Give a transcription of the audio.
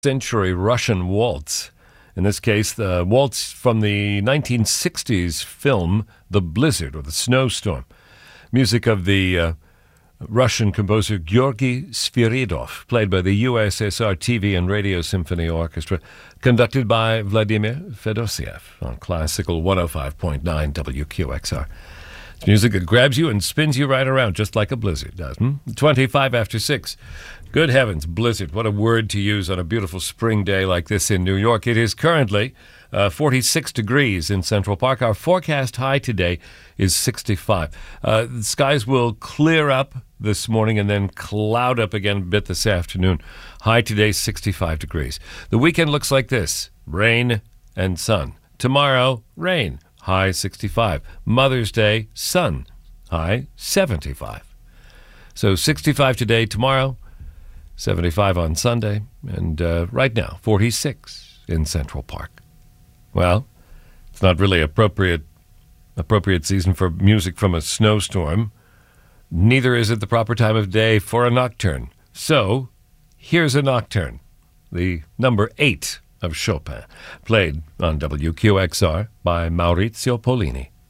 Century Russian waltz. In this case, the waltz from the 1960s film The Blizzard or The Snowstorm. Music of the Russian composer Georgy Sviridov, played by the USSR TV and Radio Symphony Orchestra, conducted by Vladimir Fedosiev on Classical 105.9 WQXR. It's music that grabs you and spins you right around, just like a blizzard does. 25 after 6. Good heavens, blizzard. What a word to use on a beautiful spring day like this in New York. It is currently 46 degrees in Central Park. Our forecast high today is 65. The skies will clear up this morning and then cloud up again a bit this afternoon. High today, 65 degrees. The weekend looks like this: rain and sun. Tomorrow, rain. High 65. Mother's Day, sun. High 75. So 65 today, tomorrow, 75 on Sunday, and right now, 46 in Central Park. Well, it's not really appropriate season for music from a snowstorm. Neither is it the proper time of day for a nocturne. So, here's a nocturne, the number 8 of Chopin, played on WQXR by Maurizio Pollini.